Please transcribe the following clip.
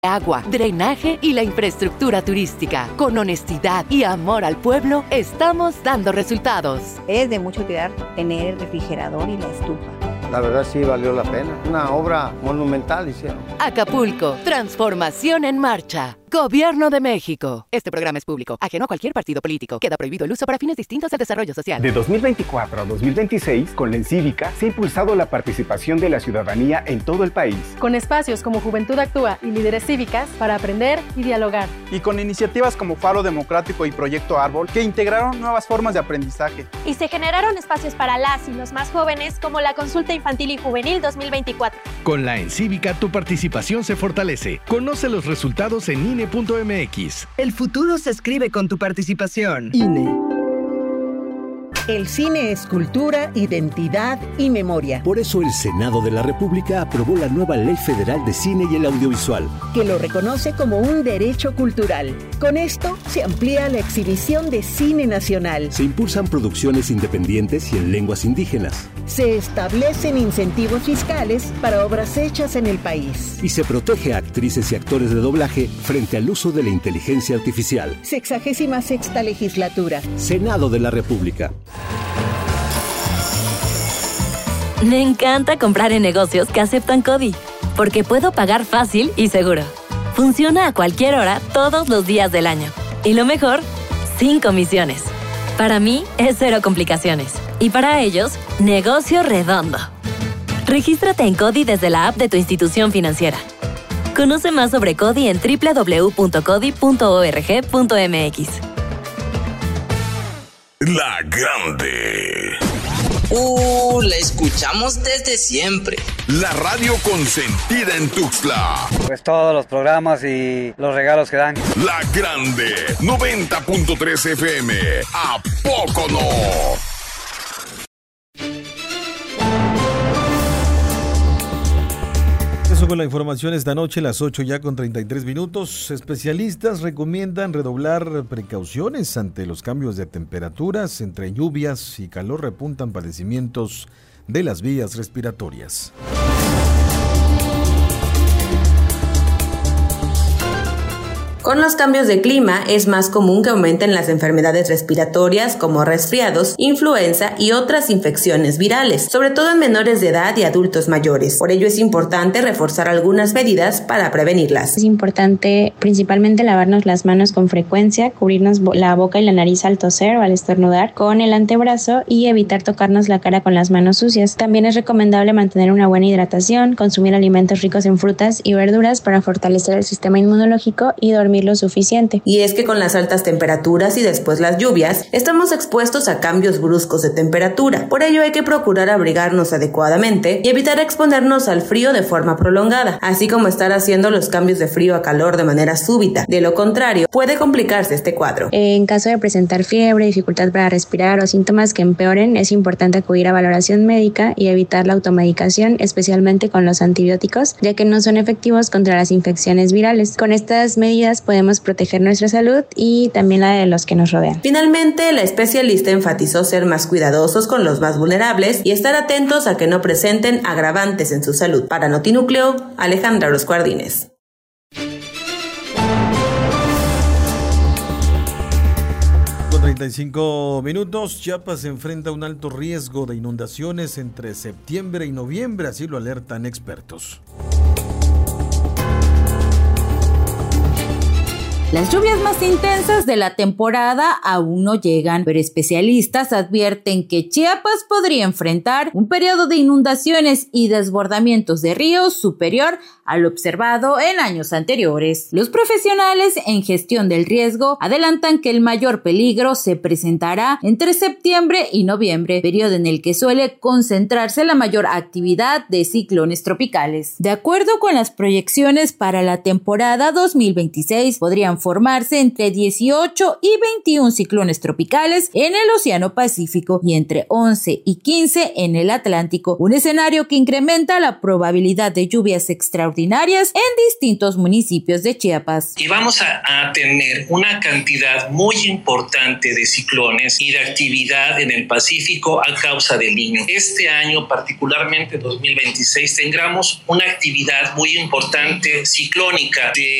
agua, drenaje y la infraestructura turística. Con honestidad y amor al pueblo, estamos dando resultados. Es de mucha utilidad tener el refrigerador y la estufa. La verdad sí valió la pena. Una obra monumental hicieron. Acapulco, transformación en marcha. Gobierno de México. Este programa es público, ajeno a cualquier partido político. Queda prohibido el uso para fines distintos del desarrollo social. De 2024 a 2026, con la Encívica, se ha impulsado la participación de la ciudadanía en todo el país. Con espacios como Juventud Actúa y Líderes Cívicas para aprender y dialogar. Y con iniciativas como Faro Democrático y Proyecto Árbol, que integraron nuevas formas de aprendizaje. Y se generaron espacios para las y los más jóvenes, como la Consulta Infantil y Juvenil 2024. Con la Encívica, tu participación se fortalece. Conoce los resultados en INE.mx. El futuro se escribe con tu participación. INE. El cine es cultura, identidad y memoria. Por eso el Senado de la República aprobó la nueva Ley Federal de Cine y el Audiovisual, que lo reconoce como un derecho cultural. Con esto se amplía la exhibición de cine nacional. Se impulsan producciones independientes y en lenguas indígenas. Se establecen incentivos fiscales para obras hechas en el país. Y se protege a actrices y actores de doblaje frente al uso de la inteligencia artificial. 66ª legislatura. Senado de la República. Me encanta comprar en negocios que aceptan CODI, porque puedo pagar fácil y seguro. Funciona a cualquier hora, todos los días del año. Y lo mejor, sin comisiones. Para mí, es cero complicaciones. Y para ellos, negocio redondo. Regístrate en CODI desde la app de tu institución financiera. Conoce más sobre CODI en www.codi.org.mx. La Grande. La escuchamos desde siempre. La radio consentida en Tuxtla. Pues todos los programas y los regalos que dan. La Grande, 90.3 FM. ¿A poco no? Eso con la información esta noche, las 8 ya con 33 minutos. Especialistas recomiendan redoblar precauciones ante los cambios de temperaturas. Entre lluvias y calor repuntan padecimientos de las vías respiratorias. Con los cambios de clima es más común que aumenten las enfermedades respiratorias como resfriados, influenza y otras infecciones virales, sobre todo en menores de edad y adultos mayores. Por ello es importante reforzar algunas medidas para prevenirlas. Es importante principalmente lavarnos las manos con frecuencia, cubrirnos la boca y la nariz al toser o al estornudar con el antebrazo y evitar tocarnos la cara con las manos sucias. También es recomendable mantener una buena hidratación, consumir alimentos ricos en frutas y verduras para fortalecer el sistema inmunológico y dormir lo suficiente. Y es que con las altas temperaturas y después las lluvias, estamos expuestos a cambios bruscos de temperatura. Por ello hay que procurar abrigarnos adecuadamente y evitar exponernos al frío de forma prolongada, así como estar haciendo los cambios de frío a calor de manera súbita. De lo contrario, puede complicarse este cuadro. En caso de presentar fiebre, dificultad para respirar o síntomas que empeoren, es importante acudir a valoración médica y evitar la automedicación, especialmente con los antibióticos, ya que no son efectivos contra las infecciones virales. Con estas medidas podemos proteger nuestra salud y también la de los que nos rodean. Finalmente, la especialista enfatizó ser más cuidadosos con los más vulnerables y estar atentos a que no presenten agravantes en su salud. Para Notinúcleo, Alejandra Orozco Ardínez. Con 35 minutos, Chiapas enfrenta un alto riesgo de inundaciones entre septiembre y noviembre, así lo alertan expertos. Las lluvias más intensas de la temporada aún no llegan, pero especialistas advierten que Chiapas podría enfrentar un periodo de inundaciones y desbordamientos de ríos superior al observado en años anteriores. Los profesionales en gestión del riesgo adelantan que el mayor peligro se presentará entre septiembre y noviembre, periodo en el que suele concentrarse la mayor actividad de ciclones tropicales. De acuerdo con las proyecciones para la temporada 2026, podrían formarse entre 18 y 21 ciclones tropicales en el Océano Pacífico y entre 11 y 15 en el Atlántico, un escenario que incrementa la probabilidad de lluvias extraordinarias extraordinarias en distintos municipios de Chiapas. Y vamos a tener una cantidad muy importante de ciclones y de actividad en el Pacífico a causa del Niño. Este año, particularmente 2026, tendremos una actividad muy importante ciclónica de